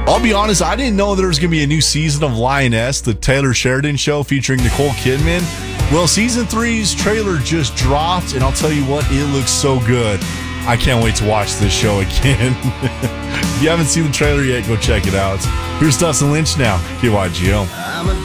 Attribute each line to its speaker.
Speaker 1: I'll be honest, I didn't know there was going to be a new season of Lioness, the Taylor Sheridan show featuring Nicole Kidman. Well, season 3's trailer just dropped, and I'll tell you what, it looks so good. I can't wait to watch this show again. If you haven't seen the trailer yet, go check it out. Here's Dustin Lynch now, KYGO.